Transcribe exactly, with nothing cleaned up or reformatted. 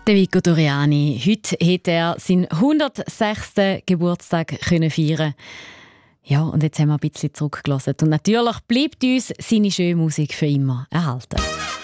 Der Vico Doriani. Heute hätte er seinen hundertsechsten Geburtstag können feiern. Ja, und jetzt haben wir ein bisschen zurückgelassen. Und natürlich bleibt uns seine schöne Musik für immer erhalten.